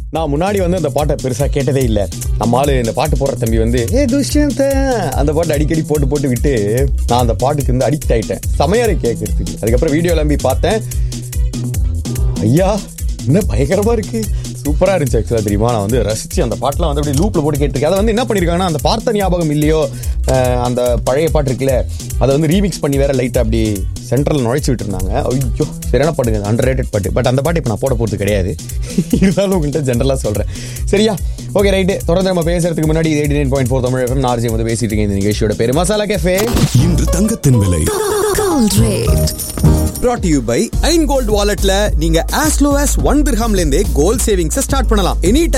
நான் முன்னாடி வந்து அந்த பாட்டை பெருசா கேட்டதே இல்லை. நம்ம ஆளு இந்த பாட்டு போடுற தம்பி வந்து துஷ்யந்த அந்த பாட்டு அடிக்கடி போட்டு விட்டு நான் அந்த பாட்டுக்கு வந்து அடிக்ட் ஆயிட்டேன். சமையலை கேட்கறதுக்கு. அதுக்கப்புறம் வீடியோ எல்லாம் போய் பார்த்தேன். ஐயா என்ன பயங்கரமா இருக்கு, சூப்பரா இருந்துச்சு. ஆக்சுவலா தெரியுமா, நான் வந்து ரசிச்சு அந்த பாட்டுலாம் வந்து அப்படியே லூப்ல போட்டு கேட்டிருக்கேன். அதை வந்து என்ன பண்ணிருக்காங்கன்னா, அந்த பார்த்த ஞாபகம் இல்லையோ அந்த பழைய பாட்டு இருக்குல்ல, அதை வந்து ரீமிக்ஸ் பண்ணி வேற லைட்டா அப்படி சென்ட்ரல் நுழைச்சு விட்டு இருந்தாங்க. ஐயோ சரியான பாட்டுங்க, அண்டர் ரேட்டட் பாட்டு. பட் அந்த பாட்டு இப்போ நான் போட போகிறது கிடையாது. இருந்தாலும் உங்கள்கிட்ட ஜென்ரலாக சொல்கிறேன். சரியா, ஓகே ரைட்டு. தொடர்ந்து நம்ம பேசுறதுக்கு முன்னாடி 89.4 தமிழ் FM நார்ஜி வந்து பேசிட்டு இருக்கேன். இந்த நிகழ்ச்சியோட பேரு மசாலா கேஃபே. இன்று தங்கத்தின் விலை brought to you by Jan gold வாலெட்ல நீங்க as low as 1 dirhamல இருந்தே கோல்ட் சேவிங்ஸ் ஸ்டார்ட் பண்ணலாம். எனி